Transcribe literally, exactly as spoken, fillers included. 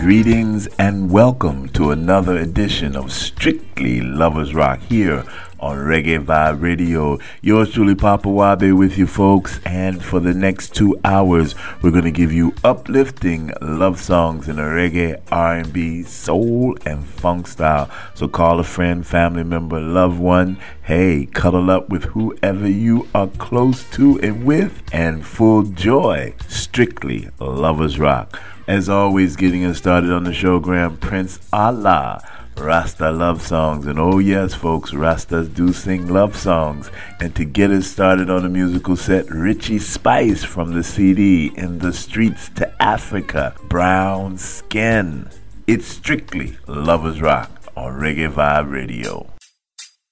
Greetings and welcome to another edition of Strictly Lovers Rock here on Reggae Vibe Radio. Yours truly, Papa Wabe, with you folks, and for the next two hours we're going to give you uplifting love songs in a reggae, R and B, soul and funk style. So call a friend, family member, loved one, hey, cuddle up with whoever you are close to and with, and full joy. Strictly Lovers Rock. As always, getting us started on the show, Grand Prince Allah, Rasta love songs. And oh yes, folks, Rastas do sing love songs. And to get us started on the musical set, Richie Spice from the C D In the Streets to Africa, Brown Skin. It's Strictly Lovers Rock on Reggae Vibe Radio.